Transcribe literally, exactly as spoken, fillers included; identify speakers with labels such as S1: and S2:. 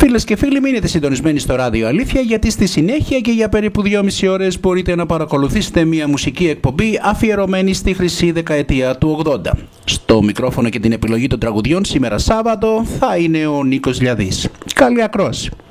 S1: Φίλες και φίλοι, μείνετε συντονισμένοι στο Ράδιο Αλήθεια, γιατί στη συνέχεια και για περίπου δυόμιση ώρες μπορείτε να παρακολουθήσετε μια μουσική εκπομπή αφιερωμένη στη χρυσή δεκαετία του ογδόντα. Στο μικρόφωνο και την επιλογή των τραγουδιών σήμερα Σάββατο θα είναι ο Νίκος Λιαδής. Καλή ακρόαση.